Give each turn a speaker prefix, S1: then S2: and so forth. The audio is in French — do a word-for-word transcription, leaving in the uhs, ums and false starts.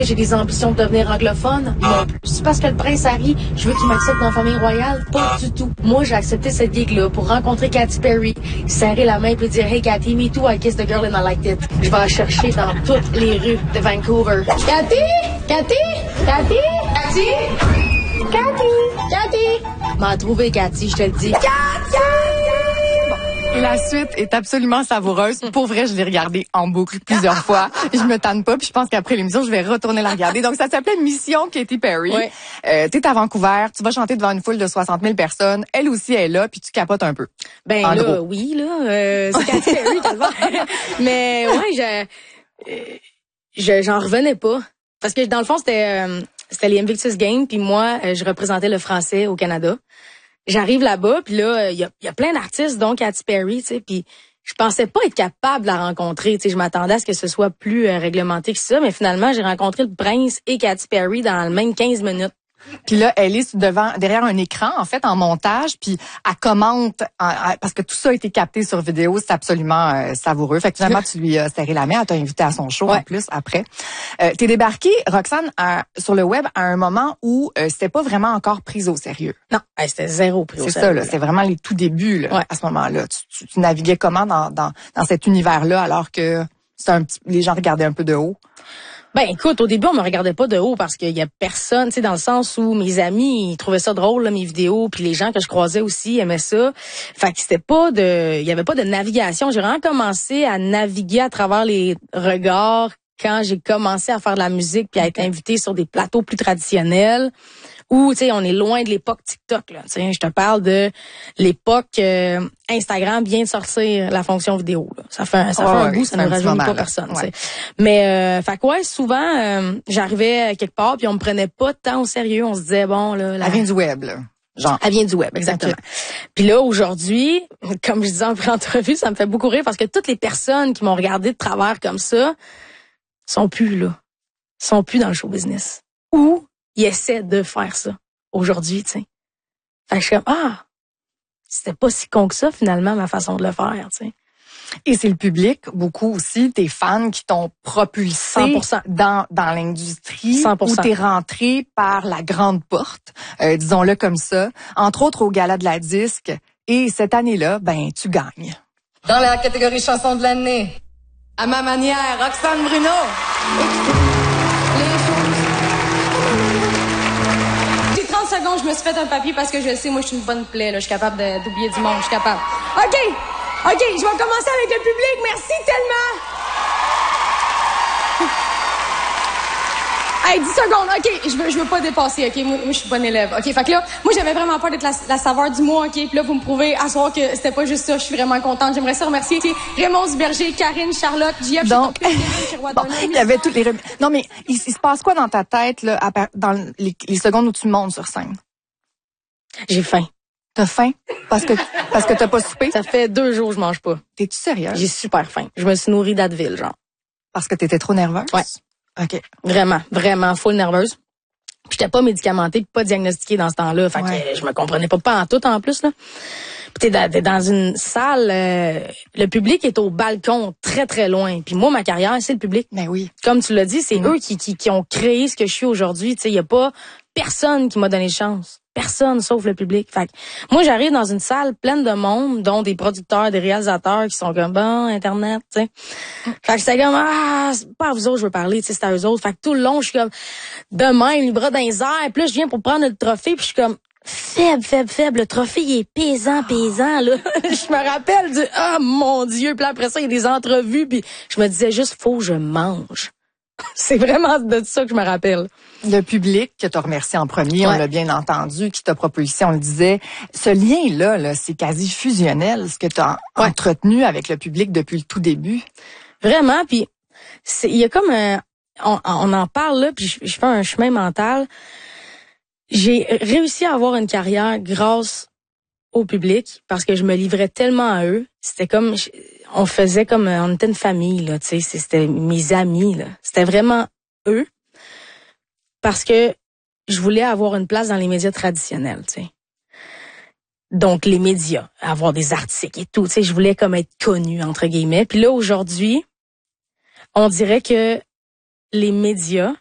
S1: J'ai des ambitions de devenir anglophone. Non plus. C'est parce que le prince Harry, je veux qu'il m'accepte dans la famille royale. Pas du tout. Moi, j'ai accepté cette gig-là pour rencontrer Katy Perry, serrer la main et dire « Hey, Katy, me too, I kissed the girl and I liked it. » Je vais la chercher dans toutes les rues de Vancouver. Katy! Katy! Katy! Katy! Katy! Katy! M'a trouvé, Katy, je te le dis. Katy!
S2: Et la suite est absolument savoureuse. Pour vrai, je l'ai regardée en boucle plusieurs fois. Je me tanne pas, puis je pense qu'après l'émission, je vais retourner la regarder. Donc, ça s'appelait Mission Katy Perry.
S1: Oui.
S2: Euh, t'es à Vancouver, tu vas chanter devant une foule de soixante mille personnes. Elle aussi est là, puis tu capotes un peu.
S1: Ben
S2: en
S1: là,
S2: gros.
S1: oui, là, euh, c'est Katy Perry, calvaire. Mais ouais, je, euh, je, j'en revenais pas. Parce que dans le fond, c'était, euh, c'était les Invictus Games, puis moi, euh, je représentais le français au Canada. J'arrive là-bas, puis là, il y a, y a plein d'artistes, dont Katy Perry, tu sais, puis je pensais pas être capable de la rencontrer, tu sais, je m'attendais à ce que ce soit plus euh, réglementé que ça, mais finalement, j'ai rencontré le prince et Katy Perry dans le même quinze minutes.
S2: Puis là, elle est devant, derrière un écran, en fait, en montage, puis elle commente, en- en- parce que tout ça a été capté sur vidéo, c'est absolument euh, savoureux. Fait que finalement, tu lui as serré la main, elle t'a invité à son show,
S1: Ouais.
S2: en plus, après. Euh, t'es débarquée, Roxane, à- sur le web à un moment où euh, c'était pas vraiment encore pris au sérieux.
S1: Non, hey, c'était zéro pris au
S2: C'est
S1: sérieux,
S2: ça, là, c'est vraiment les tout débuts, là,
S1: Ouais.
S2: à ce moment-là. Tu, tu, tu naviguais comment dans, dans, dans cet univers-là, alors que c'est un petit, les gens regardaient un peu de haut?
S1: Ben écoute, au début, on me regardait pas de haut parce qu'il y a personne, tu sais, dans le sens où mes amis, ils trouvaient ça drôle, là, mes vidéos, puis les gens que je croisais aussi aimaient ça. Fait que c'était pas de, il y avait pas de navigation. J'ai vraiment commencé à naviguer à travers les regards quand j'ai commencé à faire de la musique puis à être invitée sur des plateaux plus traditionnels. Où, tu sais, on est loin de l'époque TikTok, là. Tu sais, je te parle de l'époque euh, Instagram vient de sortir la fonction vidéo, là. Ça fait un, ça
S2: Ouais,
S1: fait un
S2: ouais,
S1: bout,
S2: ça
S1: ça
S2: fait
S1: ne
S2: un petit
S1: rajeunit
S2: moment,
S1: pas
S2: là.
S1: personne, tu sais.
S2: Ouais.
S1: Mais, euh, fait que ouais, souvent, euh, j'arrivais quelque part puis on me prenait pas tant au sérieux. On se disait, bon, là... La...
S2: Elle vient du web, là. Genre.
S1: Elle vient du web, exactement.
S2: Ok.
S1: Puis là, aujourd'hui, comme je disais en pré-entrevue, ça me fait beaucoup rire parce que toutes les personnes qui m'ont regardé de travers comme ça sont plus là. Sont plus dans le show business. Ou ils essaient de faire ça aujourd'hui, tu sais. Fait que je suis comme, ah, c'était pas si con que ça, finalement, ma façon de le faire, tu sais.
S2: Et c'est le public, beaucoup aussi, tes fans qui t'ont propulsé
S1: cent pour cent
S2: dans dans l'industrie,
S1: cent pour
S2: où
S1: cent
S2: t'es rentré par la grande porte, euh, disons-le comme ça, entre autres au Gala de la Disque. Et cette année-là, ben tu gagnes.
S3: Dans la catégorie chanson de l'année, à ma manière, Roxane Bruno. J'ai trente secondes, je me suis fait un papier parce que je sais, moi, je suis une bonne plaie, là. Je suis capable de- d'oublier du monde, je suis capable. OK! OK, je vais commencer avec le public. Merci tellement! Hey, dix secondes, OK, je veux, je veux pas dépasser, OK, moi, moi je suis bonne élève. OK, fait que là, moi, j'avais vraiment peur d'être la, la saveur du mois, OK, puis là, vous me prouvez à soir que c'était pas juste ça, je suis vraiment contente. J'aimerais ça remercier Raymond Duberger, Karine, Charlotte, J F,
S2: Donc,
S3: Chirois
S2: bon, il y avait toutes les... rem- Non, mais il, il se passe quoi dans ta tête, là, à par- dans les, les secondes où tu montes sur scène?
S1: J'ai faim.
S2: T'as faim? Parce que parce que t'as pas soupé?
S1: Ça fait deux jours que je mange pas.
S2: T'es-tu sérieuse?
S1: J'ai super faim. Je me suis nourrie d'Advil, genre.
S2: Parce que t'étais trop nerveuse?
S1: Ouais.
S2: OK.
S1: Vraiment, vraiment full nerveuse. Puis j'étais pas médicamentée, puis pas diagnostiquée dans ce temps-là. Fait
S2: Ouais.
S1: que euh, je me comprenais pas pas en tout en plus, là. Puis t'es dans, t'es dans une salle, euh, le public est au balcon, très très loin. Puis moi, ma carrière, c'est le public.
S2: Ben oui.
S1: Comme tu l'as dit, c'est
S2: Mm.
S1: eux qui, qui, qui ont créé ce que je suis aujourd'hui. Tu sais, il y a pas personne qui m'a donné de chance. Personne sauf le public. Fait que moi, j'arrive dans une salle pleine de monde, dont des producteurs, des réalisateurs qui sont comme, bon, Internet, tu sais. Fait que c'était comme, ah, c'est pas à vous autres je veux parler, tu sais, c'est à eux autres. Fait que tout le long, je suis comme, de même, les bras dans les airs. Puis là, je viens pour prendre le trophée, puis je suis comme, faible, faible, faible. Le trophée, il est pesant, pesant, là. Je me rappelle du, ah, mon Dieu. Puis là, après ça, il y a des entrevues, puis je me disais juste, faut que je mange. C'est vraiment de ça que je me rappelle.
S2: Le public que tu as remercié en premier, on
S1: Ouais.
S2: l'a bien entendu, qui t'a propulsé, on le disait. Ce lien-là, là, c'est quasi fusionnel, ce que tu as
S1: Ouais.
S2: entretenu avec le public depuis le tout début.
S1: Vraiment, puis c'est il y a comme un, on, on en parle là, puis je, je fais un chemin mental. J'ai réussi à avoir une carrière grâce au public parce que je me livrais tellement à eux. C'était comme je- on faisait comme on était une famille là, tu sais, c'était mes amis là. C'était vraiment eux parce que je voulais avoir une place dans les médias traditionnels, tu sais. Donc les médias, avoir des articles et tout, tu sais, je voulais comme être connue entre guillemets. Puis là aujourd'hui, on dirait que les médias